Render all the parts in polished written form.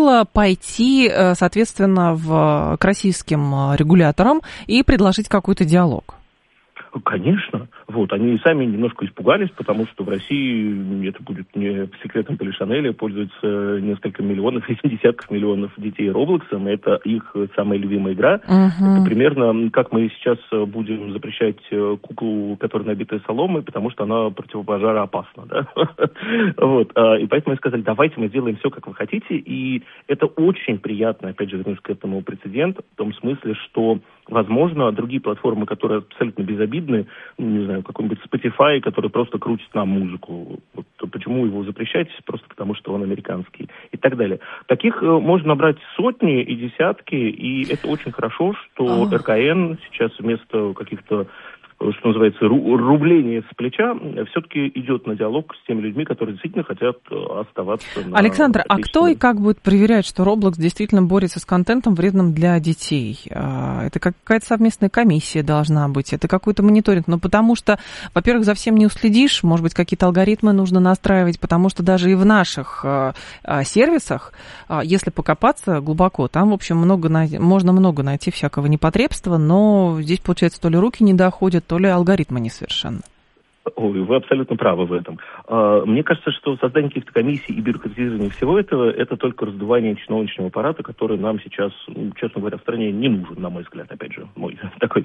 было пойти, соответственно, к российским регуляторам и предложить какой-то диалог? Конечно. Вот, они сами немножко испугались, потому что в России это будет не секретом Полишинеля, пользуются несколько миллионов, десятков миллионов детей Роблоксом, это их самая любимая игра. Это примерно как мы сейчас будем запрещать куклу, которая набитая соломой, потому что она противопожароопасна, да? Вот, и поэтому мы сказали, давайте мы сделаем все, как вы хотите, и это очень приятно, опять же, вернусь к этому прецедент, в том смысле, что, возможно, другие платформы, которые абсолютно безобидны, не знаю, какой-нибудь Spotify, который просто крутит нам музыку. Вот почему его запрещать? Просто потому, что он американский. И так далее. Таких можно набрать сотни и десятки, и это очень хорошо, что РКН сейчас вместо каких-то, что называется, рубления с плеча, все-таки идет на диалог с теми людьми, которые действительно хотят оставаться на... Александр, а кто и как будет проверять, что Roblox действительно борется с контентом, вредным для детей? Это какая-то совместная комиссия должна быть, это какой-то мониторинг. Ну, потому что, во-первых, за всем не уследишь, может быть, какие-то алгоритмы нужно настраивать, потому что даже и в наших сервисах, если покопаться глубоко, там, в общем, можно много найти всякого непотребства, но здесь, получается, то ли руки не доходят, то ли алгоритмы несовершенны. Ой, вы абсолютно правы в этом. Мне кажется, что создание каких-то комиссий и бюрократизирование всего этого, это только раздувание чиновничного аппарата, который нам сейчас, честно говоря, в стране не нужен, на мой взгляд, опять же, мой такой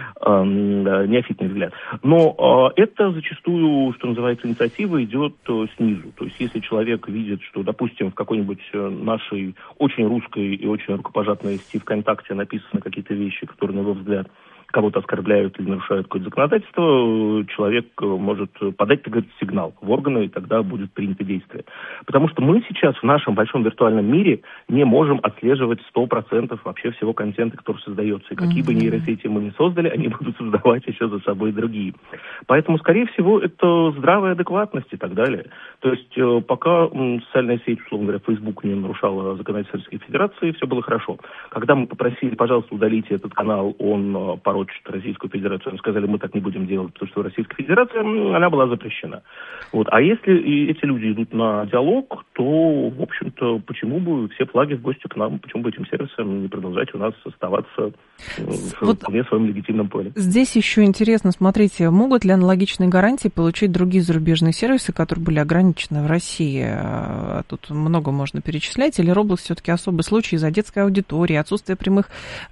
неофитный взгляд. Но это зачастую, что называется, инициатива идет снизу. То есть если человек видит, что, допустим, в какой-нибудь нашей очень русской и очень рукопожатной сети ВКонтакте написаны какие-то вещи, которые, на его взгляд, кого-то оскорбляют или нарушают какое-то законодательство, человек может подать, так говорить, сигнал в органы, и тогда будет принято действие. Потому что мы сейчас в нашем большом виртуальном мире не можем отслеживать 100% вообще всего контента, который создается. И какие бы нейросети мы ни создали, они будут создавать еще за собой другие. Поэтому, скорее всего, это здравая адекватность и так далее. То есть пока социальная сеть, условно говоря, Facebook не нарушала законодательство Российской Федерации, все было хорошо. Когда мы попросили, пожалуйста, удалите этот канал, он порочит Российскую Федерацию, они сказали, мы так не будем делать, потому что Российская Федерация, она была запрещена. Вот. А если эти люди идут на диалог, то, в общем-то, почему бы все флаги в гости к нам, почему бы этим сервисам не продолжать у нас оставаться в вполне своем легитимном поле? Здесь еще интересно, смотрите, могут ли аналогичные гарантии получить другие зарубежные сервисы, которые были ограничены в России? Тут много можно перечислять, или Roblox все-таки особый случай из-за детской аудитории, отсутствия прямых,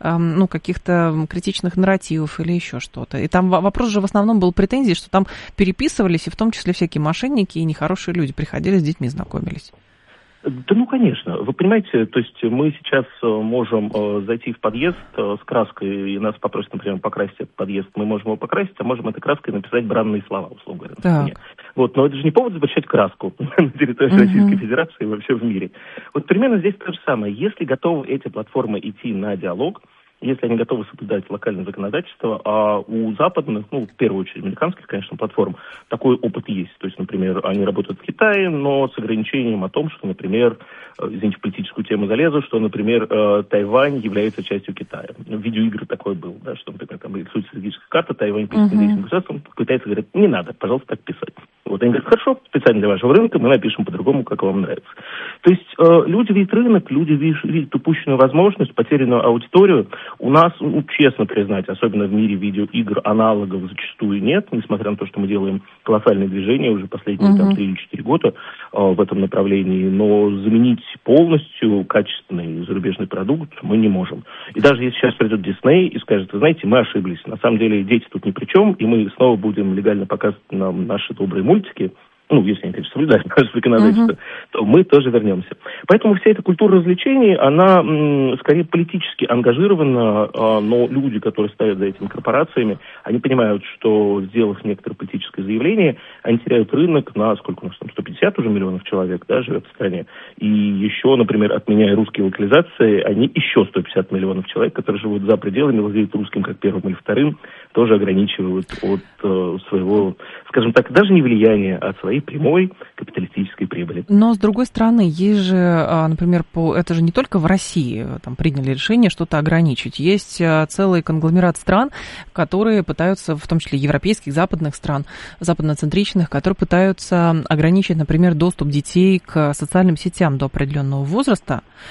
каких-то критичных нарративов или еще что-то. И там вопрос же в основном был претензий, что там переписывались, и в том числе всякие мошенники и нехорошие люди приходили, с детьми знакомились. Да, конечно. Вы понимаете, то есть мы сейчас можем зайти в подъезд с краской, и нас попросят, например, покрасить этот подъезд. Мы можем его покрасить, а можем этой краской написать бранные слова, условно говоря, на стене. Вот, но это же не повод запрещать краску на территории Российской Федерации и вообще в мире. Вот примерно здесь то же самое. Если готовы эти платформы идти на диалог, если они готовы соблюдать локальное законодательство, а у западных, в первую очередь американских, конечно, платформ, такой опыт есть. То есть, например, они работают в Китае, но с ограничением о том, что, например, извините, в политическую тему залезу, что, например, Тайвань является частью Китая. В видеоигры такое было, да, что, например, там рисуется стратегическая карта, Тайвань пишет независимым государством, китайцы говорят, не надо, пожалуйста, так писать. Вот они говорят, хорошо, специально для вашего рынка мы напишем по-другому, как вам нравится. То есть люди видят рынок, люди видят упущенную возможность, потерянную аудиторию. У нас, честно признать, особенно в мире видеоигр, аналогов зачастую нет, несмотря на то, что мы делаем колоссальные движения уже последние 3 или 4 года в этом направлении, но заменить полностью качественный зарубежный продукт мы не можем. И даже если сейчас придет Дисней и скажет, вы знаете, мы ошиблись, на самом деле дети тут ни при чем, и мы снова будем легально показывать нам наши добрые мультики, если они, конечно, соблюдают наше законодательство, то мы тоже вернемся. Поэтому вся эта культура развлечений, она скорее политически ангажирована, но люди, которые стоят за этими корпорациями, они понимают, что, сделав некоторое политическое заявление, они теряют рынок на, сколько у нас там, 150 уже миллионов человек, да, живет в стране. И еще, например, отменяя русские локализации, они еще 150 миллионов человек, которые живут за пределами, владеют русским как первым или вторым, тоже ограничивают от своего, скажем так, даже не влияния, а от своей прямой капиталистической прибыли. Но, с другой стороны, есть же, например, это же не только в России там приняли решение что-то ограничить. Есть целый конгломерат стран, которые пытаются, в том числе европейских, западных стран, западноцентричных, которые пытаются ограничить, например, доступ детей к социальным сетям до определенного возраста.